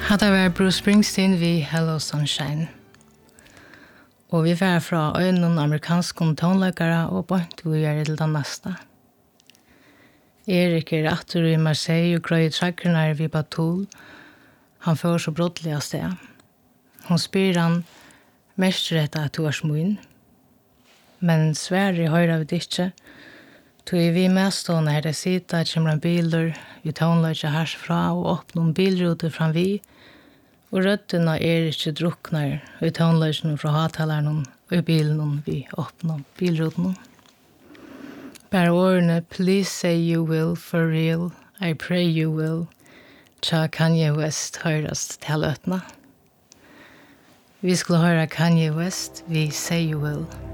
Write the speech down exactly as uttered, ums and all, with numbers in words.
Hadde vært Bruce Springsteen vi Hello Sunshine. Og vi var fra øynene amerikanske tonleggere og bort vi er til den neste. Erik er atter i Marseille og grøy trakkerne vi på Toul. Han får så brottelig av sted. Hun spyr han mest rett at du er småinn. Men Sverige høyre vi ikke. Tog vi medstående her det sitter, kommer en biler, vi tonlegger herfra og åpner noen bilruter fram vi. Og røttene er ikke drukner, vi tonlegger fra hatalerne og i bilen vi åpner bilrutene. Bare ordene, please say you will, for real, I pray you will, tja Kanye West høyrast til løtene. Vi skulle høre Kanye West, vi say you will.